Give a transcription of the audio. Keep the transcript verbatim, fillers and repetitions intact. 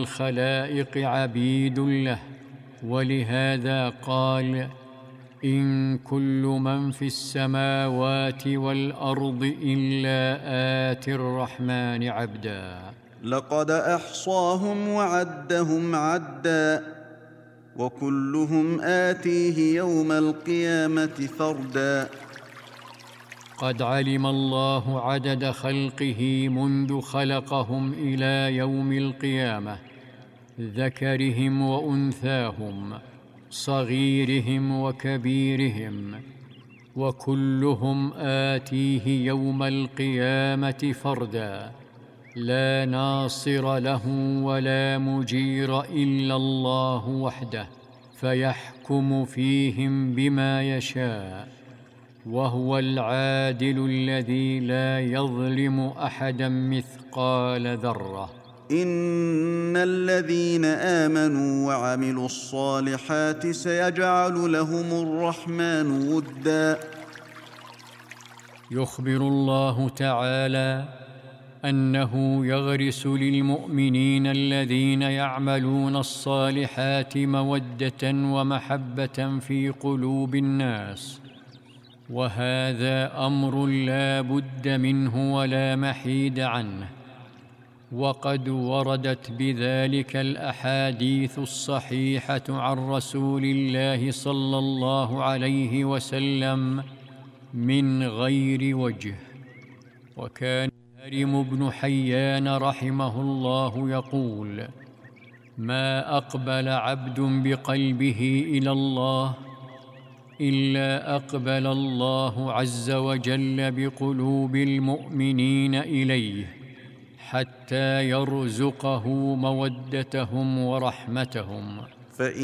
الخلائق عبيد له، ولهذا قال: إن كل من في السماوات والأرض إلا آتي الرحمن عبدا. لقد أحصاهم وعدهم عدا وكلهم آتيه يوم القيامة فردا. قد علم الله عدد خلقه منذ خلقهم إلى يوم القيامة، ذكرهم وأنثاهم، صغيرهم وكبيرهم، وكلهم آتيه يوم القيامة فردا، لا ناصر له ولا مجير إلا الله وحده، فيحكم فيهم بما يشاء، وهو العادل الذي لا يظلم أحدا مثقال ذرة. إن الذين آمنوا وعملوا الصالحات سيجعل لهم الرحمن ودا. يخبر الله تعالى أنه يغرس للمؤمنين الذين يعملون الصالحات مودة ومحبة في قلوب الناس، وهذا أمر لا بد منه ولا محيد عنه، وقد وردت بذلك الأحاديث الصحيحة عن رسول الله صلى الله عليه وسلم من غير وجه. وكان هرم بن حيان رحمه الله يقول: ما أقبل عبد بقلبه إلى الله إلا أقبل الله عز وجل بقلوب المؤمنين إليه، حتى يرزقه مودتهم ورحمتهم.